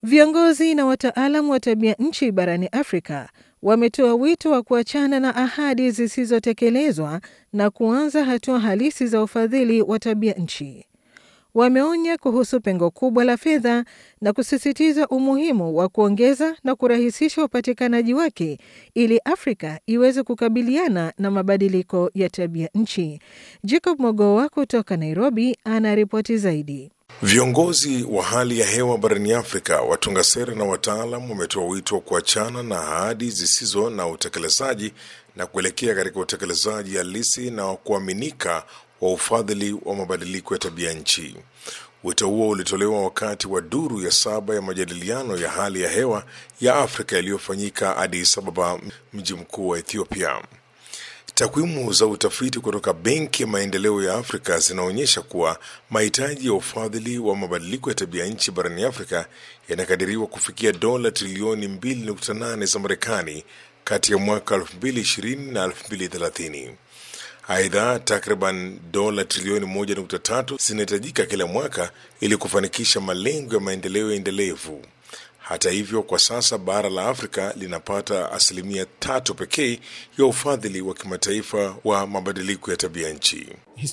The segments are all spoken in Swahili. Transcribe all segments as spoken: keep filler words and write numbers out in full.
Viongozi na wataalamu wa tabia nchi barani Afrika wametoa wito wa kuachana na ahadi zisizotekelezwa na kuanza hatua halisi za ufadhili wa tabia nchi. Wameonya kuhusu pengo kubwa la fedha na kusisitiza umuhimu wa kuongeza na kurahisisha upatikanaji wake ili Afrika iweze kukabiliana na mabadiliko ya tabia nchi. Jacob Mogoa kutoka Nairobi ana ripoti zaidi. Viongozi wa hali ya hewa barani Afrika, watunga sera na wataalamu wametoa wito wa kuachana na ahadi zisizo na utekelezaji na kuelekea katika utekelezaji halisi na wa kuaminika wa ufadhili wa mabadiliko ya tabia nchi. Wito huo ulitolewa wakati wa duru ya saba ya majadiliano ya hali ya hewa ya Afrika yaliyofanyika Addis Ababa, mji mkuu wa Ethiopia. Takwimu za utafiti kutoka Benki ya Maendeleo ya Afrika zinaonyesha kuwa mahitaji ya ufadhili wa mabadiliko ya tabia nchi barani Afrika yanakadiriwa kufikia dola trilioni mbili nukta nane za Marekani kati ya mwaka elfu mbili ishirini na elfu mbili thelathini. Aidha, takriban dola trilioni moja nukta tatu zinahitajika kila mwaka ili kufanikisha malengo ya maendeleo endelevu. Hata hivyo, kwa sasa bara la Afrika linapata asilimia tatu pekee ya ufadhili wa kimataifa wa mabadiliko ya tabia nchi.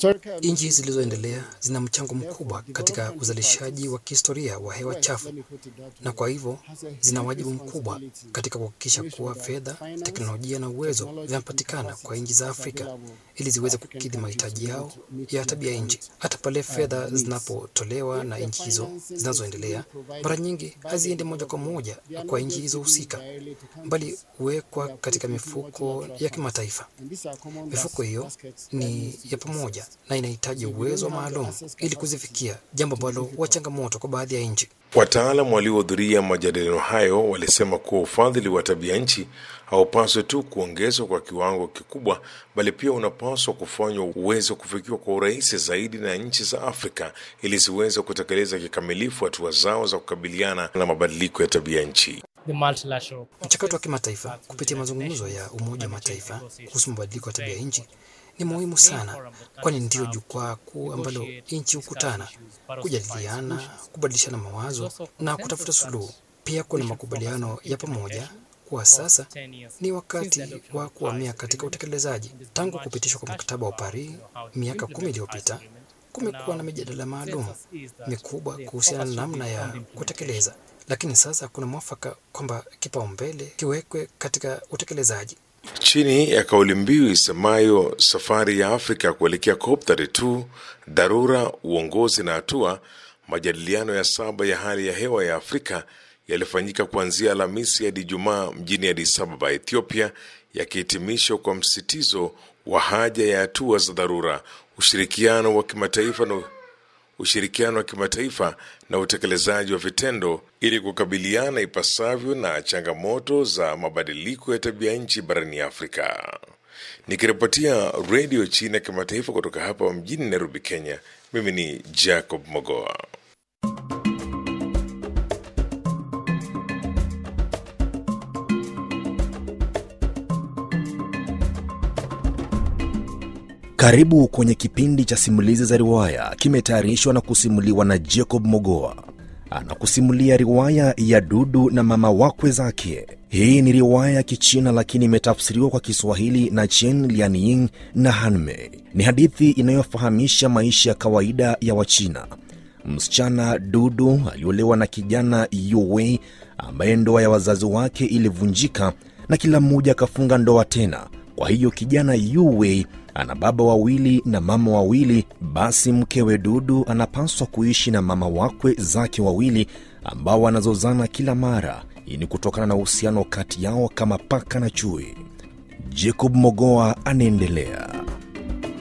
Nchi zilizoendelea zina mchango mkubwa katika uzalishaji wa kihistoria wa hewa chafu, na kwa hivyo zina wajibu mkubwa katika kuhakikisha kuwa fedha, teknolojia na uwezo vinapatikana kwa nchi za Afrika ili ziweze kukidhi mahitaji yao ya tabia nchi. Hata pale fedha zinapotolewa na nchi hizo zinazoendelea, mara nyingi haziendi moja kwa moja kwa nchi hizo husika, bali huwekwa katika mifuko ya kimataifa. Mifuko hiyo ni ya pamoja na inahitaji uwezo maalum ili kuzifikia, jambo ambalo huwa changamoto kwa baadhi ya nchi. Wataalamu waliohudhuria majadiliano hayo walisema kuwa ufadhili wa tabia nchi haupaswi tu kuongezwa kwa kiwango kikubwa, bali pia unapaswa kufanywa uwezo kufikiwa kwa urahisi zaidi na nchi za Afrika ili ziweze kutekeleza kikamilifu hatua zao za kukabiliana na mabadiliko ya tabia nchi. Mchakato wa kimataifa kupitia mazungumzo ya Umoja wa Mataifa kuhusu mabadiliko ya tabia nchi ni muhimu sana, kwani ndio jukwaa kuu ambalo nchi hukutana, kujadiliana, kubadilishana mawazo na kutafuta suluhu. Pia kuna makubaliano ya pamoja kwa sasa ni wakati wa kuhamia katika utekelezaji. Tangu kupitishwa kwa mkataba wa Paris miaka kumi iliyopita, kumekuwa na mijadala maalum mikubwa kuhusiana na namna ya kutekeleza, lakini sasa kuna mwafaka kwamba kipaumbele kiwekwe katika utekelezaji. Chini ya kauli mbiu isemayo safari ya Afrika kuelekea COP thelathini na mbili, dharura, uongozi na hatua, majadiliano ya saba ya hali ya hewa ya Afrika yalifanyika kuanzia Alhamisi hadi Ijumaa mjini Addis Ababa, Ethiopia, yakihitimishwa kwa msisitizo wa haja ya hatua za dharura, ushirikiano wa kimataifa na ushirikiano wa kimataifa na utekelezaji wa vitendo ili kukabiliana ipasavyo na changamoto za mabadiliko ya tabia nchi barani Afrika. Nikiripotia Radio China Kimataifa kutoka hapa mjini Nairobi, Kenya, mimi ni Jacob Mogoa. Karibu kwenye kipindi cha simulizi za riwaya, kimetayarishwa na kusimuliwa na Jacob Mogoa. Anakusimulia riwaya ya Dudu na mama wakwe zake. Hii ni riwaya ya Kichina lakini imetafsiriwa kwa Kiswahili na Chen Lianying na Hanmei. Ni hadithi inayofahamisha maisha ya kawaida ya Wachina. Msichana Dudu aliolewa na kijana Yu Wei ambaye ndoa ya wazazi wake ilivunjika na kila mmoja akafunga ndoa tena. Kwa hiyo kijana Yu Wei ana baba wawili na mama wawili, basi mkewe Dudu anapaswa kuishi na mama wakwe zake wawili ambao wanazozana kila mara. Hii ni kutokana na uhusiano kati yao kama paka na chui. Jacob Mogoa anaendelea.